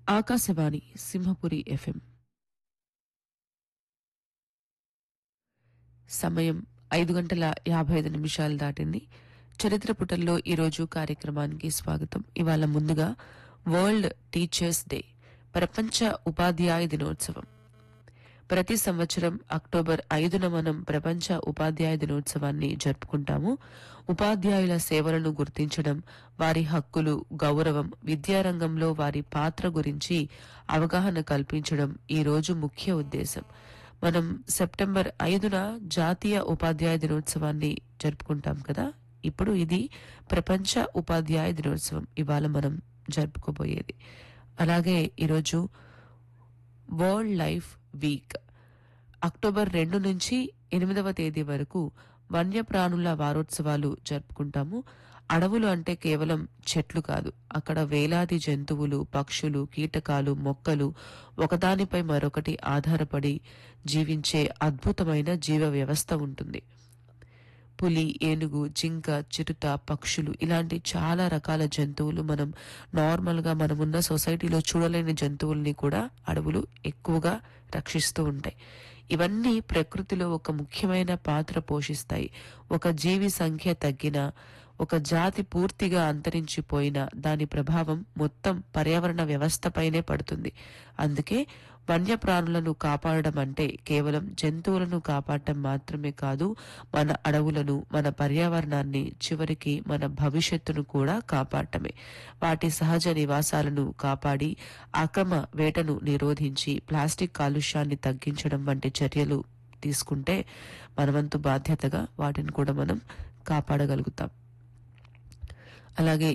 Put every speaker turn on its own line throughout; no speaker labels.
Akashvani Simhapuri FM. సమయం 5:55 దాటింది. చరిత్ర పుటల్లో ఈరోజు కార్యక్రమానికి స్వాగతం. ఇవాళ ముందుగా వరల్డ్ టీచర్స్ డే, ప్రపంచ ఉపాధ్యాయ దినోత్సవం. ప్రతి సంవత్సరం అక్టోబర్ 5న మనం ప్రపంచ ఉపాధ్యాయ దినోత్సవాన్ని జరుపుకుంటాము. ఉపాధ్యాయుల సేవలను గుర్తించడం, వారి హక్కులు, గౌరవం, విద్యారంగంలో వారి పాత్ర గురించి అవగాహన కల్పించడం ఈ రోజు ముఖ్య ఉద్దేశం. మనం సెప్టెంబర్ 5న జాతీయ ఉపాధ్యాయ దినోత్సవాన్ని జరుపుకుంటాం కదా. ఇప్పుడు ఇది ప్రపంచ ఉపాధ్యాయ దినోత్సవం ఇవాళ మనం జరుపుకోబోయేది. అలాగే ఈరోజు వరల్డ్ లైఫ్ వీక్. అక్టోబర్ 2 నుంచి 8వ తేదీ వరకు వన్యప్రాణుల వారోత్సవాలు జరుపుకుంటాము. అడవులు అంటే కేవలం చెట్లు కాదు, అక్కడ వేలాది జంతువులు, పక్షులు, కీటకాలు, మొక్కలు ఒకదానిపై మరొకటి ఆధారపడి జీవించే అద్భుతమైన జీవ వ్యవస్థ ఉంటుంది. పులి, ఏనుగు, జింక, చిరుత, పక్షులు ఇలాంటి చాలా రకాల జంతువులు మనం నార్మల్గా మనమున్న సొసైటీలో చూడలేని జంతువుల్ని కూడా అడవులు ఎక్కువగా రక్షిస్తూ ఉంటాయి. ఇవన్నీ ప్రకృతిలో ఒక ముఖ్యమైన పాత్ర పోషిస్తాయి. ఒక జీవి సంఖ్య తగ్గినా, ఒక జాతి పూర్తిగా అంతరించిపోయినా దాని ప్రభావం మొత్తం పర్యావరణ వ్యవస్థపైనే పడుతుంది. అందుకే వన్యప్రాణులను కాపాడడం అంటే కేవలం జంతువులను కాపాడటం మాత్రమే కాదు, మన అడవులను, మన పర్యావరణాన్ని, చివరికి మన భవిష్యత్తును కూడా కాపాడటమే. వాటి సహజ నివాసాలను కాపాడి, అక్రమ వేటను నిరోధించి, ప్లాస్టిక్ కాలుష్యాన్ని తగ్గించడం వంటి చర్యలు తీసుకుంటే మనవంతు బాధ్యతగా వాటిని కూడా మనం కాపాడగలుగుతాం. అలాగే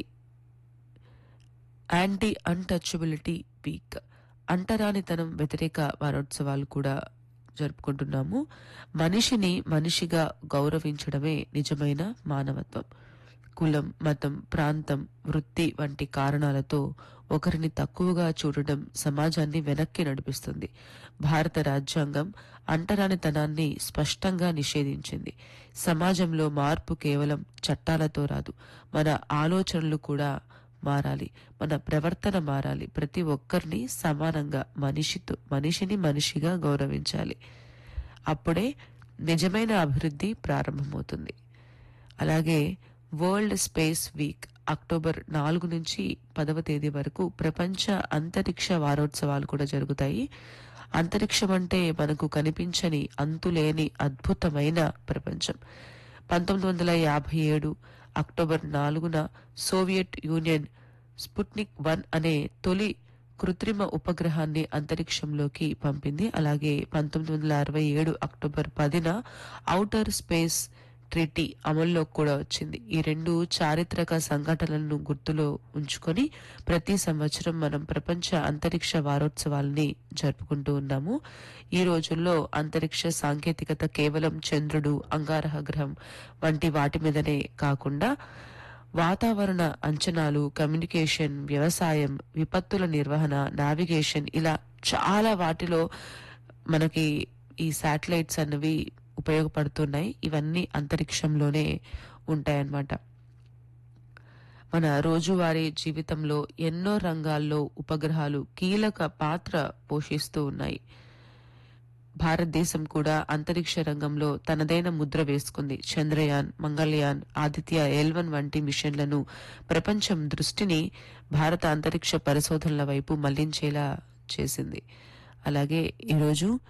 యాంటీ అన్టచబిలిటీ వీక్, అంటరానితనం వ్యతిరేక వారోత్సవాలు కూడా జరుపుకుంటున్నాము. మనిషిని మనిషిగా గౌరవించడమే నిజమైన మానవత్వం. కులం, మతం, ప్రాంతం, వృత్తి వంటి కారణాలతో ఒకరిని తక్కువగా చూడడం సమాజాన్ని వెనక్కి నడిపిస్తుంది. భారత రాజ్యాంగం అంటరానితనాన్ని స్పష్టంగా నిషేధించింది. సమాజంలో మార్పు కేవలం చట్టాలతో రాదు, మన ఆలోచనలు కూడా మారాలి, మన ప్రవర్తన మారాలి. ప్రతి ఒక్కరిని సమానంగా మనిషిని మనిషిగా గౌరవించాలి. అప్పుడే నిజమైన అభివృద్ధి ప్రారంభమవుతుంది. అలాగే వరల్డ్ స్పేస్ వీక్, అక్టోబర్ 4 నుంచి 10వ తేదీ వరకు ప్రపంచ అంతరిక్ష వారోత్సవాలు కూడా జరుగుతాయి. అంతరిక్షం అంటే మనకు కనిపించని, అంతులేని అద్భుతమైన ప్రపంచం. 1957 అక్టోబర్ 4న సోవియట్ యూనియన్ స్పుట్నిక్ 1 అనే తొలి కృత్రిమ ఉపగ్రహాన్ని అంతరిక్షంలోకి పంపింది. అలాగే 1967 అక్టోబర్ 10న ఔటర్ స్పేస్ ట్రీటీ అమల్లో కూడా వచ్చింది. ఈ రెండు చారిత్రక సంఘటనలను గుర్తులో ఉంచుకొని ప్రతి సంవత్సరం మనం ప్రపంచ అంతరిక్ష వారోత్సవాలని జరుపుకుంటూ ఉన్నాము. ఈ రోజుల్లో అంతరిక్ష సాంకేతికత కేవలం చంద్రుడు, అంగారక గ్రహం వంటి వాటి మీదనే కాకుండా వాతావరణ అంచనాలు, కమ్యూనికేషన్, వ్యవసాయం, విపత్తుల నిర్వహణ, నావిగేషన్ ఇలా చాలా వాటిలో మనకి ఈ శాటిలైట్స్ అన్నవి ఉపయోగపడుతున్నాయి. ఇవన్నీ అంతరిక్షంలోనే ఉంటాయన్నమాట. మన రోజువారీ జీవితంలో ఎన్నో రంగాల్లో ఉపగ్రహాలు కీలక పాత్ర పోషిస్తూ ఉన్నాయి. భారతదేశం కూడా అంతరిక్ష రంగంలో తనదైన ముద్ర వేసుకుంది. చంద్రయాన్, మంగళయాన్, ఆదిత్య L1 వంటి మిషన్లను ప్రపంచం దృష్టిని భారత అంతరిక్ష పరిశోధనల వైపు మళ్లించేలా చేసింది. అలాగే ఈరోజు